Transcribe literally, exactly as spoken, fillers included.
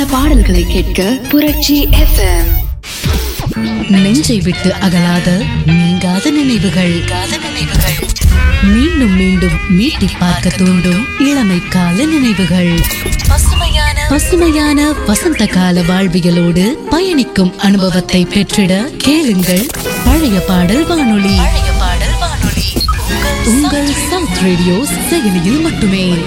பாடல்களை கேட்க புரட்சி எஃப்எம். நெஞ்சை விட்டு அகலாத நீங்காத நினைவுகள் நினைவுகள் மீண்டும் மீண்டும் மீட்டி பார்க்க தூண்டும் இளமை கால நினைவுகள். பசுமையான பசுமையான வசந்த கால வாழ்வியலோடு பயணிக்கும் அனுபவத்தை பெற்றிட கேளுங்கள் பழைய பாடல் வானொலி. உங்கள் சவுத் ரேடியோ செயலியில் மட்டுமே.